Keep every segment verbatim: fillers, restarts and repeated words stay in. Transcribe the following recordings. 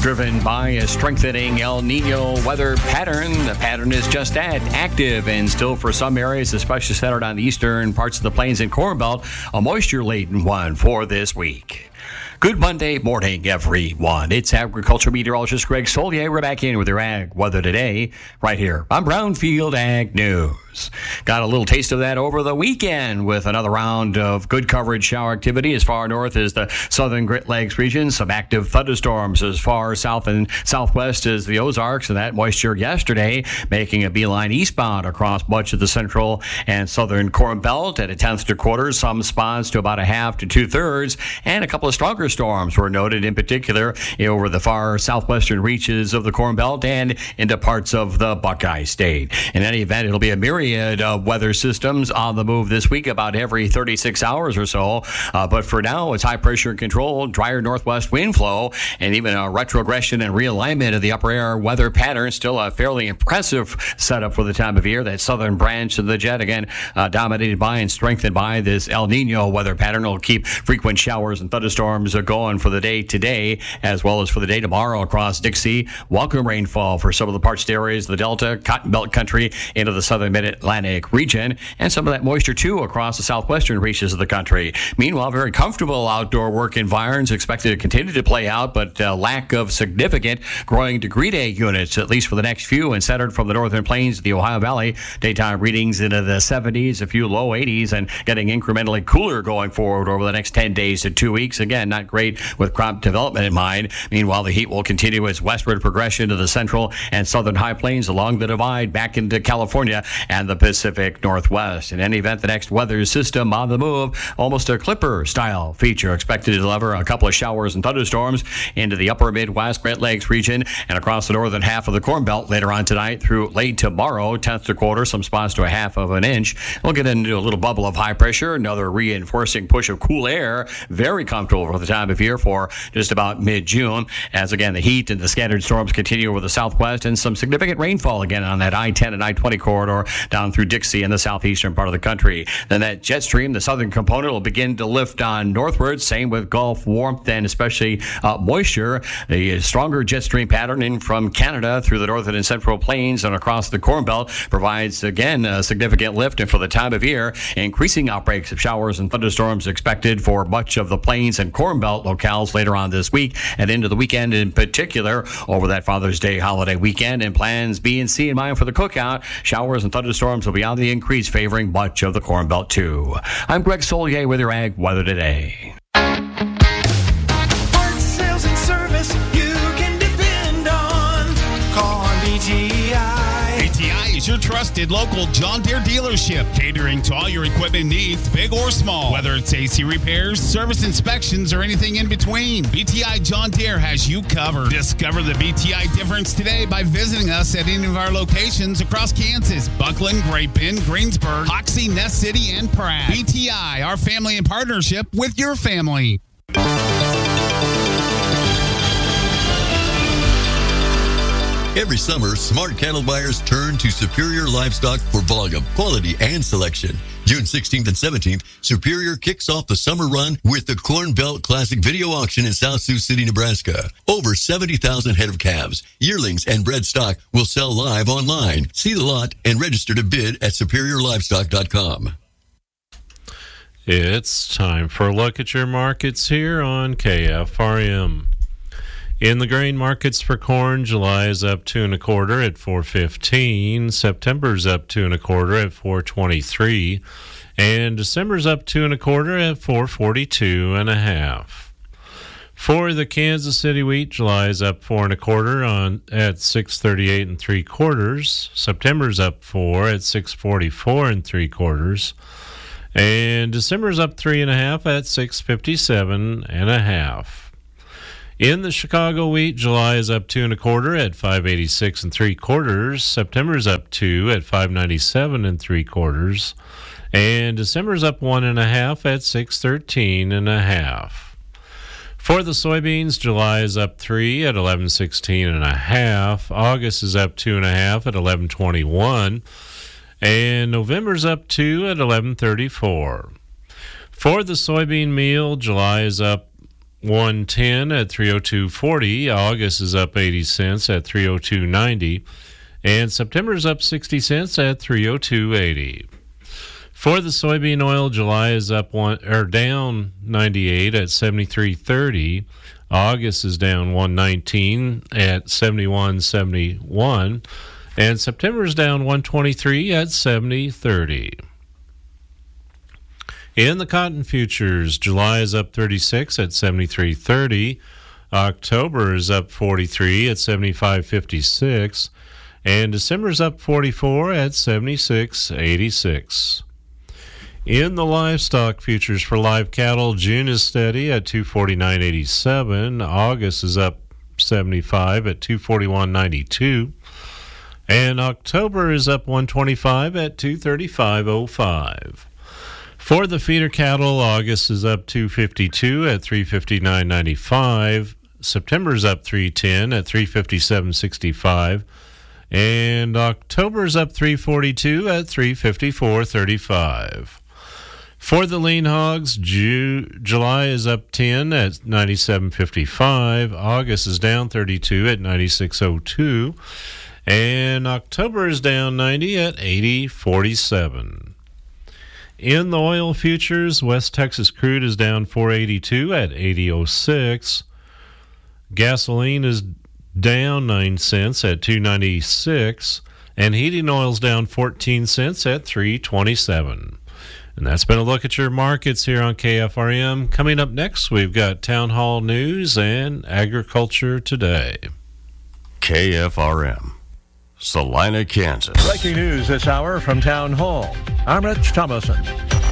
driven by a strengthening El Nino weather pattern. The pattern is just that, active, and still for some areas, especially centered on the eastern parts of the plains and Corn Belt, a moisture-laden one for this week. Good Monday morning, everyone. It's agriculture meteorologist Greg Solier. We're back in with your ag weather today, right here on Brownfield Ag News. Got a little taste of that over the weekend with another round of good coverage shower activity as far north as the southern Great Lakes region. Some active thunderstorms as far south and southwest as the Ozarks, and that moisture yesterday making a beeline eastbound across much of the central and southern Corn Belt at a tenth to quarter, some spots to about a half to two-thirds, and a couple of stronger storms were noted in particular over the far southwestern reaches of the Corn Belt and into parts of the Buckeye State. In any event, it'll be a myriad of weather systems on the move this week about every thirty-six hours or so. Uh, but for now, it's high pressure control, drier northwest wind flow, and even a retrogression and realignment of the upper air weather pattern. Still a fairly impressive setup for the time of year. That southern branch of the jet, again, uh, dominated by and strengthened by this El Nino weather pattern. Will keep frequent showers and thunderstorms going for the day today, as well as for the day tomorrow across Dixie. Welcome rainfall for some of the parched areas of the Delta, Cotton Belt country into the southern mid-Atlantic region, and some of that moisture too across the southwestern reaches of the country. Meanwhile, very comfortable outdoor work environs expected to continue to play out, but uh, lack of significant growing degree day units, at least for the next few, and centered from the northern plains to the Ohio Valley. Daytime readings into the seventies, a few low eighties, and getting incrementally cooler going forward over the next ten days to two weeks. Again, not great with crop development in mind. Meanwhile, the heat will continue its westward progression to the central and southern high plains along the divide back into California and the Pacific Northwest. In any event, the next weather system on the move, almost a Clipper-style feature, expected to deliver a couple of showers and thunderstorms into the upper Midwest, Great Lakes region, and across the northern half of the Corn Belt later on tonight through late tomorrow, tenth to quarter, some spots to a half of an inch. We'll get into a little bubble of high pressure, another reinforcing push of cool air, very comfortable for the time of year for just about mid-June, as again the heat and the scattered storms continue over the southwest, and some significant rainfall again on that I ten and I twenty corridor down through Dixie in the southeastern part of the country. Then that jet stream, the southern component, will begin to lift on northward. Same with Gulf warmth and especially uh, moisture. The stronger jet stream pattern in from Canada through the northern and central plains and across the Corn Belt provides again a significant lift, and for the time of year, increasing outbreaks of showers and thunderstorms expected for much of the plains and Corn Belt locales later on this week and into the weekend in particular over that Father's Day holiday weekend. And plans B and C in mind for the cookout. Showers and thunderstorms will be on the increase, favoring much of the Corn Belt too. I'm Greg Solier with your ag weather today. Parts, sales, and service you can depend on. Call on B T I. B T I is your trusted local John Deere dealership, catering to all your equipment needs, big or small. Whether it's A C repairs, service inspections, or anything in between, B T I John Deere has you covered. Discover the B T I difference today by visiting us at any of our locations across Kansas, Buckland, Great Bend, Greensburg, Hoxie, Ness City, and Pratt. B T I, our family in partnership with your family. Every summer, smart cattle buyers turn to Superior Livestock for volume, quality, and selection. June sixteenth and seventeenth, Superior kicks off the summer run with the Corn Belt Classic Video Auction in South Sioux City, Nebraska. Over seventy thousand head of calves, yearlings, and bred stock will sell live online. See the lot and register to bid at superior livestock dot com. It's time for a look at your markets here on K F R M. In the grain markets for corn, July is up two and a quarter at four fifteen. September's up two and a quarter at four twenty-three, and December's up two and a quarter at four forty-two and a half. For the Kansas City wheat, July is up four and a quarter on at six thirty-eight and three quarters. September's up four at six forty-four and three quarters, and December's up three and a half at six fifty-seven and a half. In the Chicago wheat, July is up two and a quarter at five eighty-six and three quarters. September's up two at five ninety-seven and three quarters, and December's up one and a half at six thirteen and a half. For the soybeans, July is up three at eleven sixteen and a half. August is up two and a half at eleven twenty-one, and November's up two at eleven thirty-four. For the soybean meal, July is up one ten at three oh two forty. August is up eighty cents at three oh two ninety. And September is up sixty cents at three oh two eighty. For the soybean oil, July is up one or down ninety-eight at seventy-three thirty. August is down one nineteen at seventy-one seventy-one. And September is down one twenty-three at seventy thirty. In the cotton futures, July is up thirty-six at seventy-three thirty. October is up forty-three at seventy-five fifty-six. And December is up forty-four at seventy-six eighty-six. In the livestock futures for live cattle, June is steady at two forty-nine eighty-seven. August is up seventy-five at two forty-one ninety-two. And October is up one twenty-five at two thirty-five oh five. For the feeder cattle, August is up two fifty-two at three fifty-nine ninety-five. September is up three ten at three fifty-seven sixty-five. And October is up three forty-two at three fifty-four thirty-five. For the lean hogs, Ju- July is up ten at ninety-seven fifty-five. August is down thirty-two at ninety-six oh two. And October is down ninety at eighty forty-seven. In the oil futures, West Texas crude is down four eighty-two at eighty oh six. Gasoline is down nine cents at two ninety-six. And heating oil's down fourteen cents at three twenty-seven. And that's been a look at your markets here on K F R M. Coming up next, we've got Town Hall News and Agriculture Today. K F R M, Salina, Kansas. Breaking news this hour from Town Hall. I'm Rich Thomason.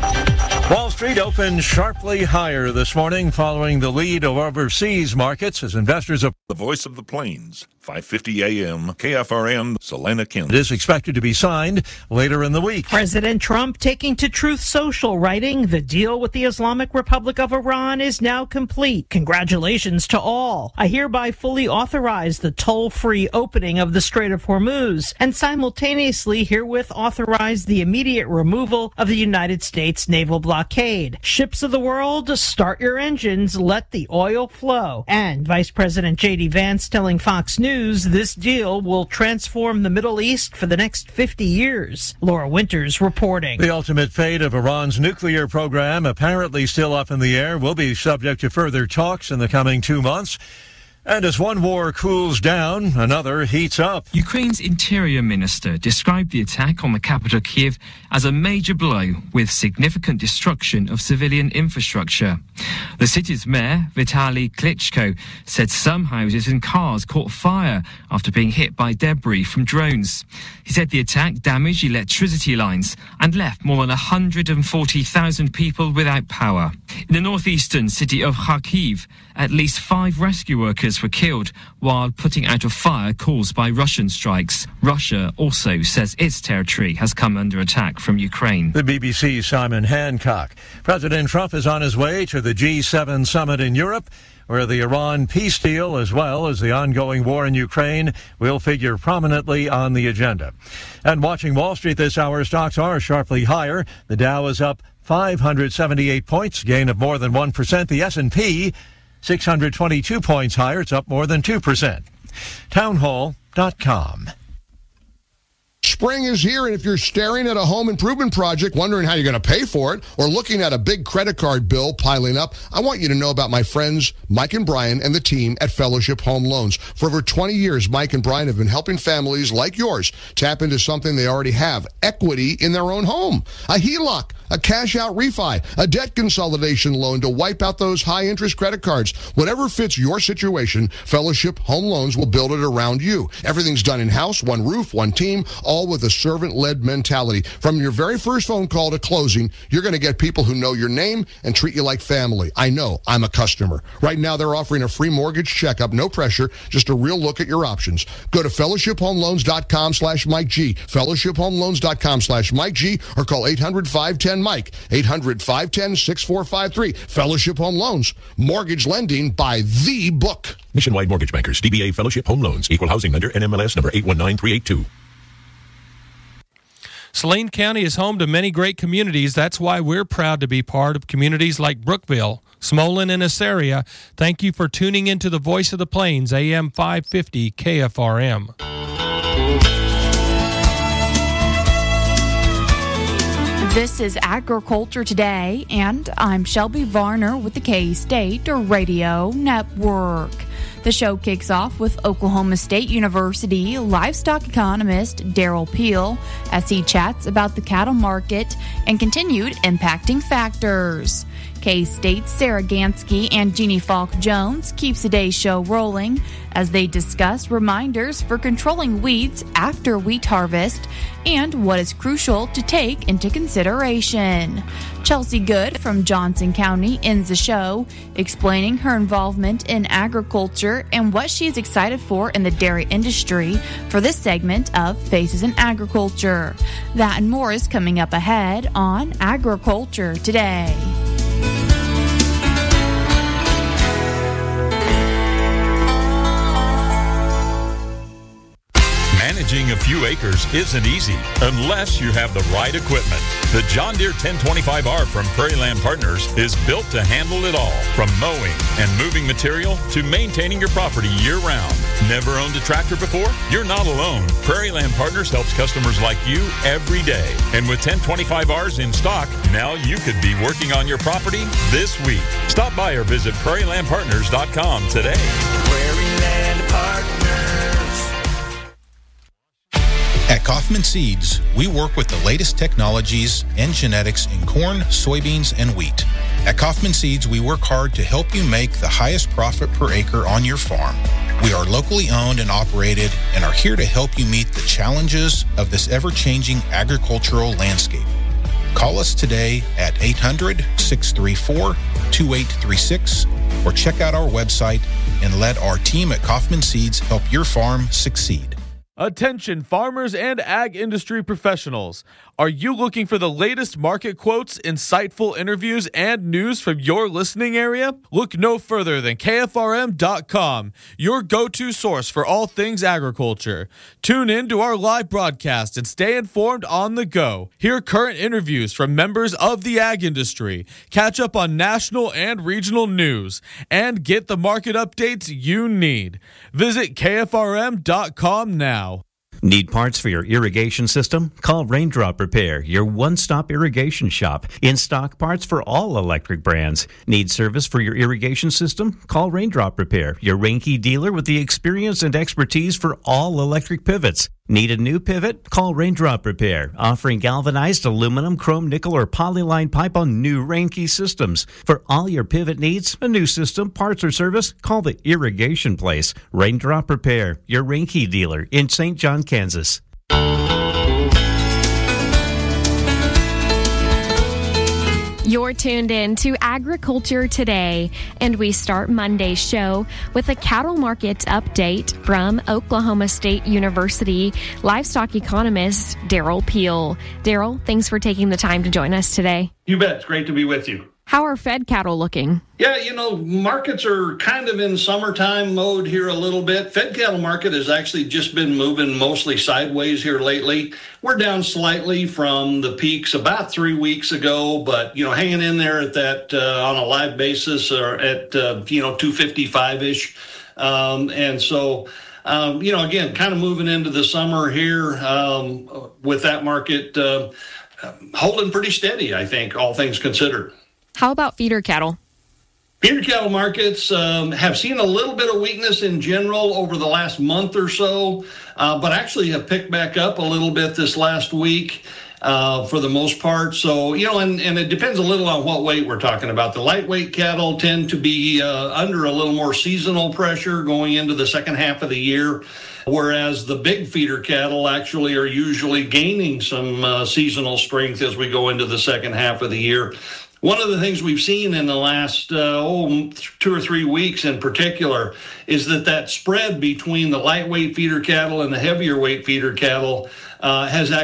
Wall Street opened sharply higher this morning following the lead of overseas markets as investors are. The Voice of the Plains, five fifty a.m., K F R M, Salina, Kansas. It is expected to be signed later in the week. President Trump taking to Truth Social, writing, "The deal with the Islamic Republic of Iran is now complete. Congratulations to all. I hereby fully authorize the toll-free opening of the Strait of Hormuz and simultaneously herewith authorize the immediate removal of the United States naval blockade. Ships of the world, start your engines, let the oil flow." And Vice President J D Vance telling Fox News this deal will transform the Middle East for the next fifty years. Laura Winters reporting. The ultimate fate of Iran's nuclear program, apparently still up in the air, will be subject to further talks in the coming two months. And as one war cools down, another heats up. Ukraine's interior minister described the attack on the capital Kyiv as a major blow with significant destruction of civilian infrastructure. The city's mayor, Vitaly Klitschko, said some houses and cars caught fire after being hit by debris from drones. He said the attack damaged electricity lines and left more than one hundred forty thousand people without power. In the northeastern city of Kharkiv, at least five rescue workers were killed while putting out a fire caused by Russian strikes. Russia also says its territory has come under attack from Ukraine. The B B C's Simon Hancock. President Trump is on his way to the G seven summit in Europe, where the Iran peace deal, as well as the ongoing war in Ukraine, will figure prominently on the agenda. And watching Wall Street this hour, stocks are sharply higher. The Dow is up five hundred seventy-eight points, gain of more than one percent. The S and P, six hundred twenty-two points higher. It's up more than two percent. townhall dot com. Spring is here, and if you're staring at a home improvement project, wondering how you're going to pay for it, or looking at a big credit card bill piling up, I want you to know about my friends Mike and Brian and the team at Fellowship Home Loans. For over twenty years, Mike and Brian have been helping families like yours tap into something they already have, equity in their own home. A H E L O C, a cash-out refi, a debt consolidation loan to wipe out those high-interest credit cards. Whatever fits your situation, Fellowship Home Loans will build it around you. Everything's done in-house, one roof, one team, all with a servant-led mentality. From your very first phone call to closing, you're going to get people who know your name and treat you like family. I know. I'm a customer. Right now, they're offering a free mortgage checkup, no pressure, just a real look at your options. Go to fellowship home loans dot com slash Mike G, fellowship home loans dot com slash Mike G, or call eight hundred, five one zero, Mike, eight hundred, five one zero, six four five three. Fellowship Home Loans, mortgage lending by the book. Nationwide Mortgage Bankers, D B A Fellowship Home Loans, Equal Housing Lender, N M L S number eight one nine three eight two. Saline County is home to many great communities. That's why we're proud to be part of communities like Brookville, Smolin and Assyria, thank you for tuning into the Voice of the Plains, A M five fifty K F R M. This is Agriculture Today, and I'm Shelby Varner with the K-State Radio Network. The show kicks off with Oklahoma State University livestock economist Daryl Peel as he chats about the cattle market and continued impacting factors. K-State's Sarah Gansky and Jeannie Falk-Jones keeps today's show rolling as they discuss reminders for controlling weeds after wheat harvest and what is crucial to take into consideration. Chelsea Good from Johnson County ends the show explaining her involvement in agriculture and what she is excited for in the dairy industry for this segment of Faces in Agriculture. That and more is coming up ahead on Agriculture Today. Managing a few acres isn't easy unless you have the right equipment. The John Deere ten twenty-five R from Prairie Land Partners is built to handle it all, from mowing and moving material to maintaining your property year-round. Never owned a tractor before? You're not alone. Prairie Land Partners helps customers like you every day. And with ten twenty-five Rs in stock, now you could be working on your property this week. Stop by or visit prairie land partners dot com today. Prairie Land Partners. At Kaufman Seeds, we work with the latest technologies and genetics in corn, soybeans, and wheat. At Kaufman Seeds, we work hard to help you make the highest profit per acre on your farm. We are locally owned and operated and are here to help you meet the challenges of this ever-changing agricultural landscape. Call us today at eight hundred, six three four, two eight three six or check out our website and let our team at Kaufman Seeds help your farm succeed. Attention farmers and ag industry professionals. Are you looking for the latest market quotes, insightful interviews, and news from your listening area? Look no further than K F R M dot com, your go-to source for all things agriculture. Tune in to our live broadcast and stay informed on the go. Hear current interviews from members of the ag industry, catch up on national and regional news, and get the market updates you need. Visit K F R M dot com now. Need parts for your irrigation system? Call Raindrop Repair, your one-stop irrigation shop. In-stock parts for all electric brands. Need service for your irrigation system? Call Raindrop Repair, your Reinke dealer with the experience and expertise for all electric pivots. Need a new pivot? Call Raindrop Repair, offering galvanized aluminum, chrome, nickel, or polyline pipe on new Reinke systems. For all your pivot needs, a new system, parts, or service, call the Irrigation Place. Raindrop Repair, your Reinke dealer in Saint John, Kansas. You're tuned in to Agriculture Today, and we start Monday's show with a cattle market update from Oklahoma State University livestock economist Daryl Peel. Daryl, thanks for taking the time to join us today. You bet. It's great to be with you. How are fed cattle looking? Yeah, you know, markets are kind of in summertime mode here a little bit. Fed cattle market has actually just been moving mostly sideways here lately. We're down slightly from the peaks about three weeks ago, but, you know, hanging in there at that uh, on a live basis or at, uh, you know, two fifty-five-ish. Um, and so, um, you know, again, kind of moving into the summer here um, with that market uh, holding pretty steady, I think, all things considered. How about feeder cattle? Feeder cattle markets um, have seen a little bit of weakness in general over the last month or so, uh, but actually have picked back up a little bit this last week uh, for the most part. So, you know, and, and it depends a little on what weight we're talking about. The lightweight cattle tend to be uh, under a little more seasonal pressure going into the second half of the year, whereas the big feeder cattle actually are usually gaining some uh, seasonal strength as we go into the second half of the year. One of the things we've seen in the last uh, oh, two or three weeks in particular is that that spread between the lightweight feeder cattle and the heavier weight feeder cattle uh, has actually